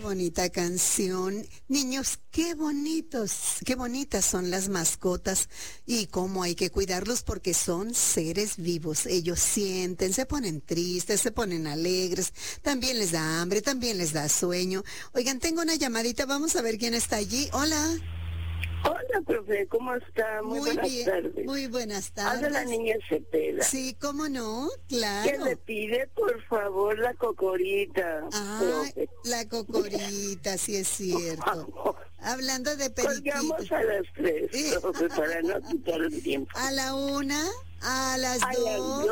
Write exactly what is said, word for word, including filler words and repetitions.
bonita canción. Niños, qué bonitos, qué bonitas son las mascotas y cómo hay que cuidarlos porque son seres vivos. Ellos sienten, se ponen tristes, se ponen alegres, también les da hambre, también les da sueño. Oigan, tengo una llamadita, vamos a ver quién está allí. Hola. Hola, profe, ¿cómo está? Muy, Muy buenas bien, tardes. muy buenas tardes. Habla la niña Cepeda. Sí, ¿cómo no? Claro. Que le pide, por favor, la cocorita, Ah, profe. la cocorita, sí es cierto. Hablando de periquitos. Colgamos a las tres, Sí. profe, para no quitar el tiempo. A la una, a las A las dos.